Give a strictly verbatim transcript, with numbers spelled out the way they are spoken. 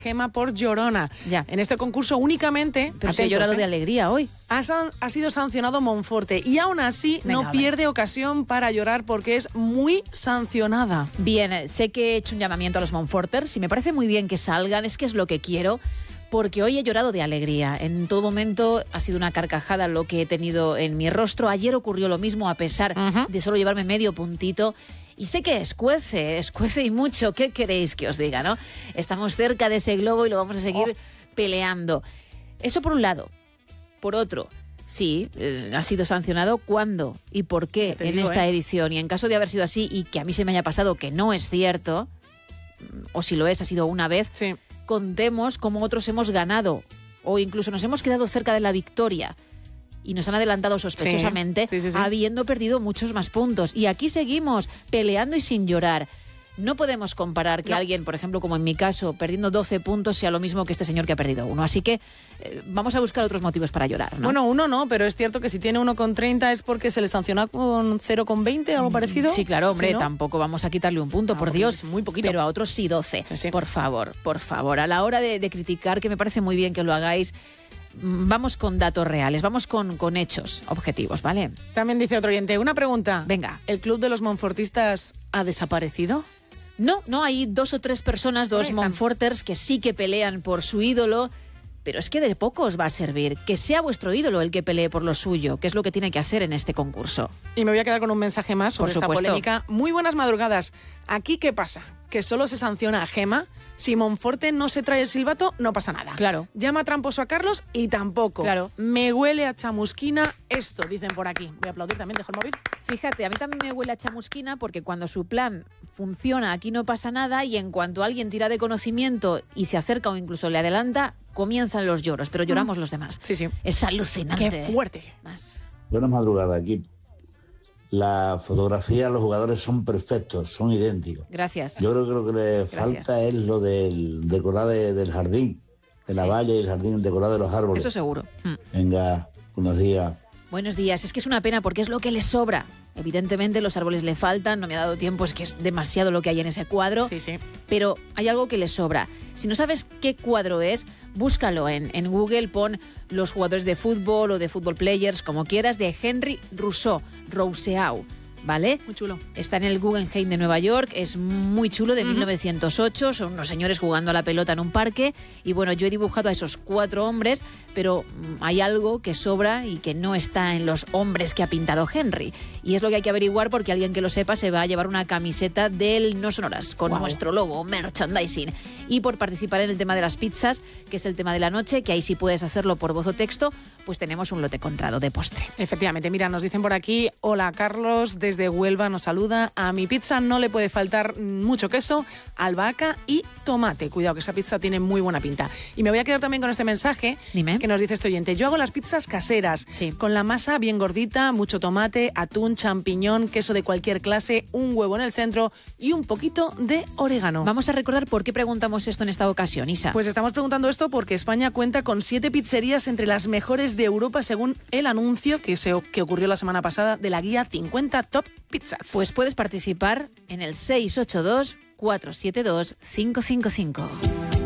Gema por llorona. Ya. En este concurso únicamente... Pero se ha llorado ¿eh? de alegría hoy. Ha, san- ha sido sancionado Monforte y aún así Venga, no vale. pierde ocasión para llorar porque es muy sancionada. Bien, sé que he hecho un llamamiento a los Monforters y me parece muy bien que salgan, es que es lo que quiero, porque hoy he llorado de alegría. En todo momento ha sido una carcajada lo que he tenido en mi rostro. Ayer ocurrió lo mismo a pesar Ujú. de solo llevarme medio puntito. Y sé que escuece, escuece y mucho. ¿Qué queréis que os diga, no? Estamos cerca de ese globo y lo vamos a seguir Oh. peleando. Eso por un lado. Por otro, sí, eh, ha sido sancionado cuándo y por qué Te en digo, esta ¿eh? edición. Y en caso de haber sido así y que a mí se me haya pasado que no es cierto, o si lo es, ha sido una vez, Sí. contemos cómo otros hemos ganado o incluso nos hemos quedado cerca de la victoria y nos han adelantado sospechosamente, Sí, sí, sí, sí. habiendo perdido muchos más puntos. Y aquí seguimos peleando y sin llorar. No podemos comparar que No. alguien, por ejemplo, como en mi caso, perdiendo doce puntos, sea lo mismo que este señor que ha perdido uno. Así que eh, vamos a buscar otros motivos para llorar, ¿no? Bueno, uno no, pero es cierto que si tiene uno con treinta es porque se le sanciona con cero con veinte, algo parecido. Sí, claro, hombre, ¿Sí, no? tampoco vamos a quitarle un punto, No, por porque Dios. es muy poquito. Pero a otros sí doce. Sí, sí. Por favor, por favor. A la hora de, de criticar, que me parece muy bien que lo hagáis, mm, vamos con datos reales, vamos con, con hechos objetivos, ¿vale? También dice otro oyente, una pregunta. Venga. ¿El club de los monfortistas ha desaparecido? No, no, hay dos o tres personas, Ahí dos están. Monforters, que sí que pelean por su ídolo, pero es que de poco os va a servir. Que sea vuestro ídolo el que pelee por lo suyo, que es lo que tiene que hacer en este concurso. Y me voy a quedar con un mensaje más sobre Por esta supuesto. polémica. Muy buenas madrugadas. ¿Aquí qué pasa? ¿Que solo se sanciona a Gema? Si Monforte no se trae el silbato, no pasa nada. Claro. Llama tramposo a Carlos y tampoco. Claro. Me huele a chamusquina esto, dicen por aquí. Voy a aplaudir también, dejo el móvil. Fíjate, a mí también me huele a chamusquina porque cuando su plan funciona aquí no pasa nada y en cuanto alguien tira de conocimiento y se acerca o incluso le adelanta, comienzan los lloros, pero lloramos los demás. Sí, sí. Es alucinante. Qué fuerte. Más. Buenas madrugadas, equipo. La fotografía, los jugadores son perfectos, son idénticos. Gracias. Yo creo que lo que le Gracias. falta es lo del decorado de- del jardín, de la Sí. valla y el jardín decorado de los árboles. Eso seguro. Hmm. Venga, buenos días. Buenos días. Es que es una pena porque es lo que le sobra. Evidentemente los árboles le faltan, no me ha dado tiempo, es que es demasiado lo que hay en ese cuadro. Sí, sí. Pero hay algo que le sobra. Si no sabes qué cuadro es, búscalo en, en Google, pon los jugadores de fútbol o de fútbol players, como quieras, de Henry Rousseau, Rousseau, ¿vale? Muy chulo. Está en el Guggenheim de Nueva York, es muy chulo, de Ujú. mil novecientos ocho, son unos señores jugando a la pelota en un parque y bueno, yo he dibujado a esos cuatro hombres, pero mm, hay algo que sobra y que no está en los hombres que ha pintado Henry. Y es lo que hay que averiguar porque alguien que lo sepa se va a llevar una camiseta del No Sonoras con Guau. nuestro logo, merchandising. Y por participar en el tema de las pizzas, que es el tema de la noche, que ahí sí puedes hacerlo por voz o texto, pues tenemos un lote comprado de postre. Efectivamente, mira, nos dicen por aquí, hola Carlos, desde Huelva nos saluda. A mi pizza no le puede faltar mucho queso, albahaca y tomate. Cuidado, que esa pizza tiene muy buena pinta. Y me voy a quedar también con este mensaje Dime. que nos dice este oyente. Yo hago las pizzas caseras, Sí. con la masa bien gordita, mucho tomate, atún, champiñón, queso de cualquier clase, un huevo en el centro y un poquito de orégano. Vamos a recordar por qué preguntamos esto en esta ocasión, Isa. Pues estamos preguntando esto porque España cuenta con siete pizzerías entre las mejores de Europa según el anuncio que, se, que ocurrió la semana pasada de la guía cincuenta Top Pizzas. Pues puedes participar en el seis ocho dos, cuatro siete dos, cinco cinco cinco.